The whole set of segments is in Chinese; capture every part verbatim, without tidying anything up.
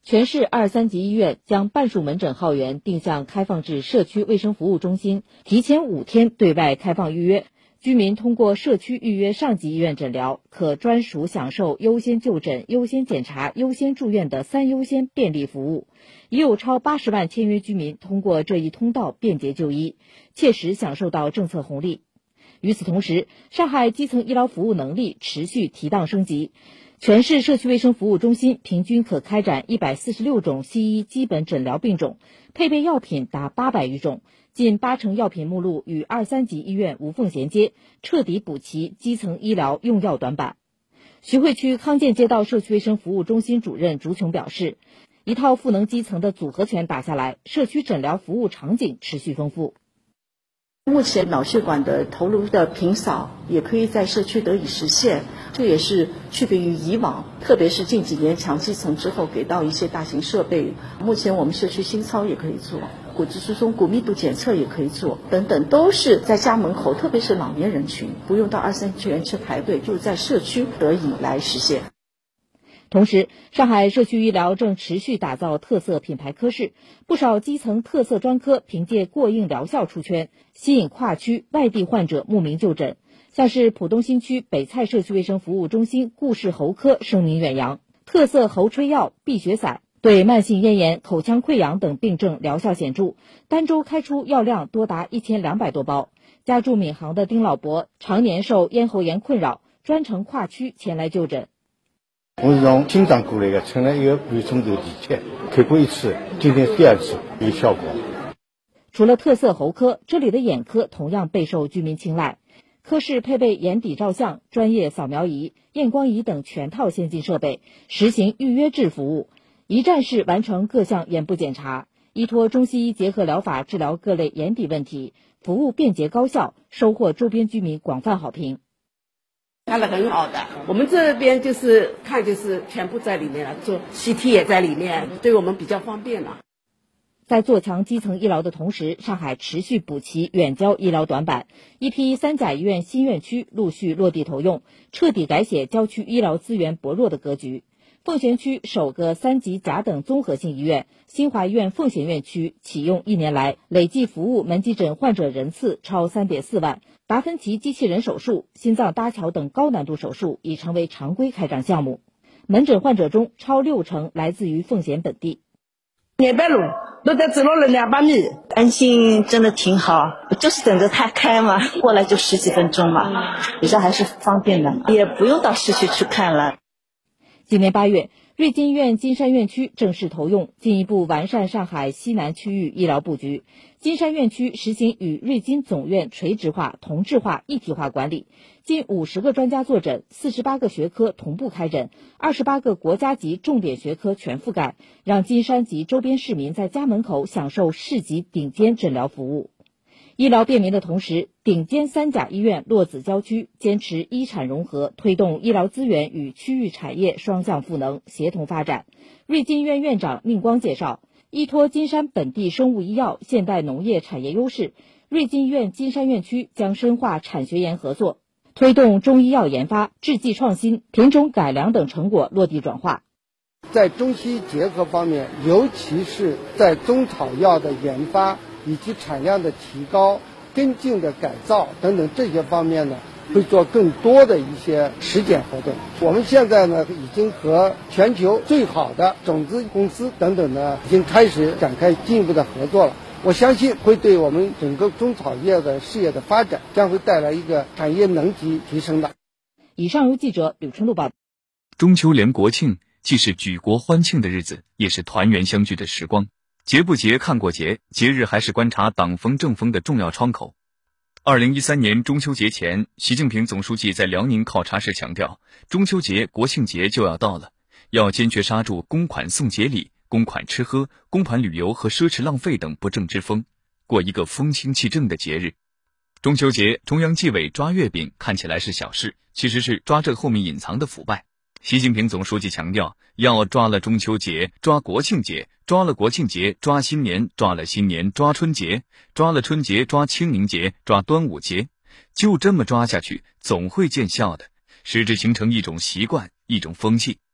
全市二三级医院将半数门诊号源定向开放至社区卫生服务中心，提前五天对外开放预约。居民通过社区预约上级医院诊疗，可专属享受优先就诊、优先检查、优先住院的三优先便利服务。已有超八十万签约居民通过这一通道便捷就医，切实享受到政策红利。与此同时，上海基层医疗服务能力持续提档升级。全市社区卫生服务中心平均可开展一百四十六种西医基本诊疗病种，配备药品达八百余种，近八成药品目录与二三级医院无缝衔接，彻底补齐基层医疗用药短板。徐汇区康健街道社区卫生服务中心主任竹琼表示，一套赋能基层的组合拳打下来，社区诊疗服务场景持续丰富。 目前脑血管的头颅的平扫也可以在社区得以实现，这也是区别于以往，特别是近几年强基层之后给到一些大型设备。目前我们社区心操也可以做，骨质疏松、骨密度检测也可以做，等等，都是在家门口，特别是老年人群，不用到二三线去排队，就是在社区得以来实现。 同时，上海社区医疗正持续打造特色品牌科室，不少基层特色专科凭借过硬疗效出圈，吸引跨区外地患者慕名就诊。像是浦东新区北蔡社区卫生服务中心顾氏喉科声名远扬，特色喉吹药、避血散对慢性咽炎、口腔溃疡等病症疗效显著，单周开出药量多达一千两百多包。家住闵行的丁老伯常年受咽喉炎困扰，专程跨区前来就诊。 我是从金藏过来的，乘了一个半钟头地铁，开过一次，今天第二次，有效果。 除了特色喉科，这里的眼科同样备受居民青睐。科室配备眼底照相、专业扫描仪、验光仪等全套先进设备，实行预约制服务，一站式完成各项眼部检查，依托中西医结合疗法治疗各类眼底问题，服务便捷高效，收获周边居民广泛好评。 看得很好的，我们这边就是看就是全部在里面了，做 C T 也在里面，对我们比较方便了。 在做强基层医疗的同时，上海持续补齐远郊医疗短板，一批三甲医院新院区陆续落地投用，彻底改写郊区医疗资源薄弱的格局。奉贤区首个三级甲等综合性医院新华医院奉贤院区启用一年来，累计服务门急诊患者人次超 三点四万，达芬奇机器人手术、心脏搭桥等高难度手术已成为常规开展项目。门诊患者中超六成来自于奉贤本地。 两百路都得走了两百米，安心真的挺好，就是等着它开嘛，过来就十几分钟嘛，比较还是方便的，也不用到市区去看了。 今年八月，瑞金医院金山院区正式投用，进一步完善上海西南区域医疗布局。金山院区实行与瑞金总院垂直化、同质化、一体化管理，近五十个专家坐诊，四十八个学科同步开诊，二十八个国家级重点学科全覆盖，让金山及周边市民在家门口享受市级顶尖诊疗服务。医疗便民的同时，顶尖三甲医院落子郊区，坚持医产融合，推动医疗资源与区域产业双向赋能，协同发展。瑞金医院院长宁光介绍，依托金山本地生物医药、现代农业产业优势，瑞金医院金山院区将深化产学研合作，推动中医药研发、制剂创新、品种改良等成果落地转化。 在中西医结合方面，尤其是在中草药的研发以及产量的提高、跟进的改造等等这些方面呢，会做更多的一些实践活动。我们现在呢，已经和全球最好的种子公司等等呢，已经开始展开进一步的合作了。我相信会对我们整个中草药的事业的发展，将会带来一个产业能级提升的。 以上由记者吕春露报道。 中秋连国庆既是举国欢庆的日子，也是团圆相聚的时光。节不节看过节，节日还是观察党风政风的重要窗口。二零一三年中秋节前，习近平总书记在辽宁考察时强调，中秋节、国庆节就要到了，要坚决刹住公款送节礼、公款吃喝、公款旅游和奢侈浪费等不正之风，过一个风清气正的节日。中秋节，中央纪委抓月饼看起来是小事，其实是抓这后面隐藏的腐败。习近平总书记强调，要抓了中秋节，抓国庆节，抓了国庆节，抓新年，抓了新年，抓春节，抓了春节，抓清明节，抓端午节，就这么抓下去，总会见效的，使之形成一种习惯，一种风气。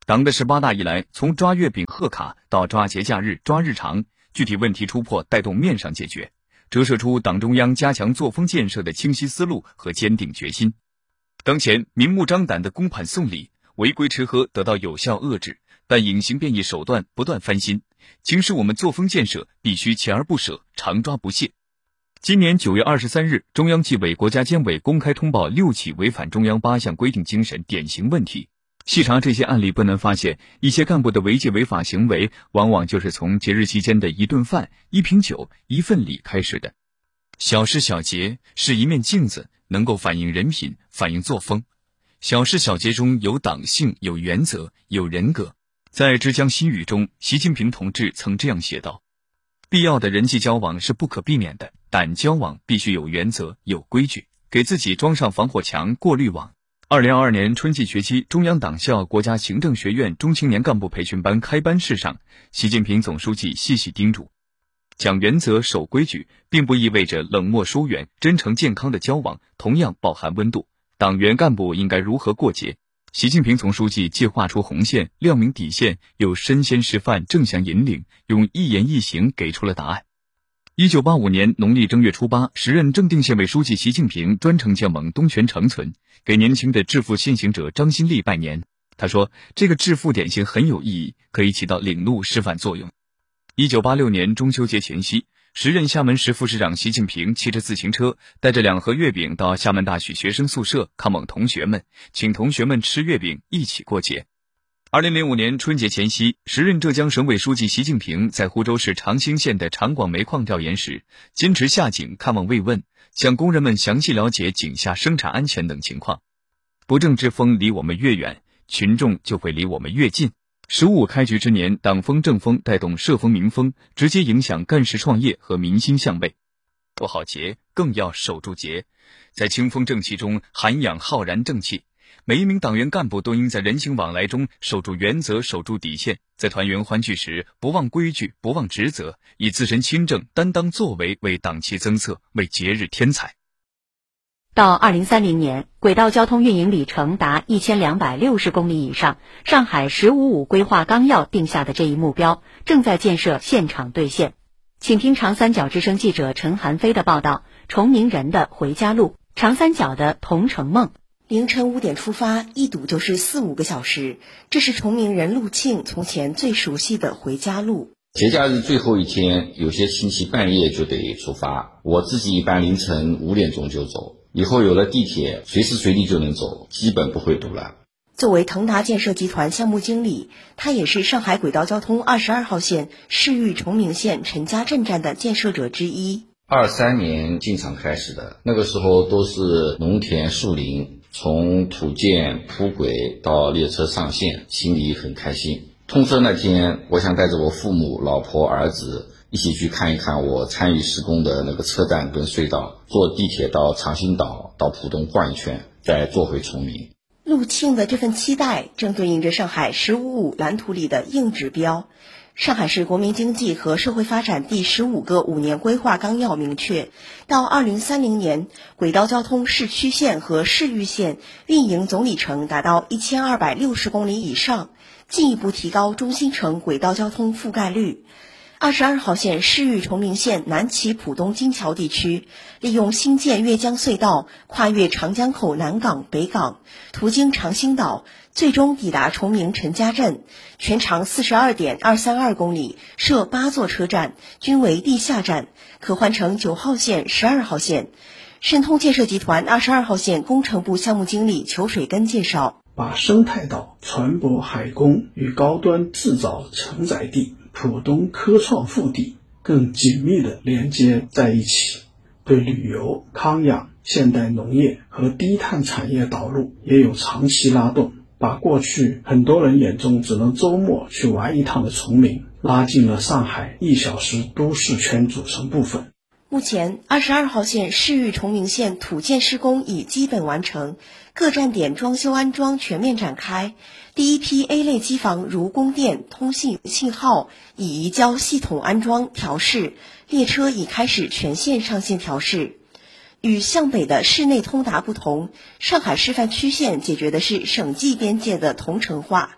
党的十八大以来，从抓月饼贺卡到抓节假日抓日常，具体问题突破带动面上解决，折射出党中央加强作风建设的清晰思路和坚定决心。当前明目张胆的公盘送礼、违规吃喝得到有效遏制，但隐形变异手段不断翻新，警示我们作风建设必须锲而不舍，常抓不懈。今年九月二十三日，中央纪委国家监委公开通报六起违反中央八项规定精神典型问题。细查这些案例，不难发现，一些干部的违纪违法行为，往往就是从节日期间的一顿饭、一瓶酒、一份礼开始的。小事小节是一面镜子，能够反映人品，反映作风。小事小节中有党性，有原则，有人格。在《之江新语》中，习近平同志曾这样写道：必要的人际交往是不可避免的，但交往必须有原则、有规矩，给自己装上防火墙、过滤网。二零二二年春季学期，中央党校国家行政学院中青年干部培训班开班式上，习近平总书记细细叮嘱：讲原则、守规矩，并不意味着冷漠疏远，真诚健康的交往同样饱含温度。党员干部应该如何过节？习近平总书记既画出红线，亮明底线，又身先示范，正向引领，用一言一行给出了答案。一九八五年农历正月初八，时任正定县委书记习近平专程前往东泉长存，给年轻的致富先行者张新立拜年。他说，这个致富典型很有意义，可以起到领路示范作用。一九八六年中秋节前夕，时任厦门市副市长习近平骑着自行车，带着两盒月饼到厦门大学学生宿舍看望同学们，请同学们吃月饼，一起过节。二零零五年春节前夕，时任浙江省委书记习近平在湖州市长兴县的长广煤矿调研时，坚持下井看望慰问，向工人们详细了解井下生产安全等情况。不正之风离我们越远，群众就会离我们越近。十五开局之年，党风政风带动社风民风，直接影响干事创业和民心向背。过好节，更要守住节，在清风正气中涵养浩然正气。每一名党员干部都应在人情往来中守住原则，守住底线，在团圆欢聚时不忘规矩，不忘职责，以自身亲政担当作为为党旗增色，为节日添彩。 到二零三零年，轨道交通运营里程达一千两百六十公里以上，上海十五五规划纲要定下的这一目标正在建设现场兑现。请听长三角之声记者陈寒飞的报道：崇明人的回家路，长三角的同城梦。 凌晨五点出发，一堵就是四五个小时，这是崇明人陆庆从前最熟悉的回家路。 节假日最后一天，有些亲戚半夜就得出发，我自己一般凌晨五点钟就走。以后有了地铁，随时随地就能走，基本不会堵了。 作为腾达建设集团项目经理，他也是上海轨道交通二十二号线市域崇明线陈家镇站的建设者之一。 二三年进场开始的，那个时候都是农田树林，从土建铺轨到列车上线，心里很开心。通车那天，我想带着我父母、老婆、儿子一起去看一看我参与施工的那个车站跟隧道，坐地铁到长兴岛，到浦东逛一圈，再坐回崇明。 陆庆的这份期待正对应着上海十五五蓝图里的硬指标。上海市国民经济和社会发展第十五个五年规划纲要明确，到二零三零年，轨道交通市区线和市域线运营总里程达到一千二百六十公里以上，进一步提高中心城轨道交通覆盖率。二十二号线市域崇明线南起浦东金桥地区，利用新建越江隧道跨越长江口南港、北港，途经长兴岛，最终抵达崇明陈家镇，全长 四十二点二三二公里，设八座车站，均为地下站，可换乘九号线、十二号线。申通建设集团二十二号线工程部项目经理裘水根介绍， 把生态岛、船舶海工与高端制造承载地浦东科创腹地更紧密地连接在一起，对旅游、康养、现代农业和低碳产业导入也有长期拉动，把过去很多人眼中只能周末去玩一趟的崇明拉进了上海一小时都市圈组成部分。 目前二十二号线市域崇明线土建施工已基本完成，各站点装修安装全面展开，第一批 A 类机房如供电、通信、信号已移交系统安装调试，列车已开始全线上线调试。与向北的市内通达不同，上海示范区线解决的是省际边界的同城化，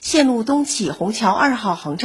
线路东起虹桥二号航站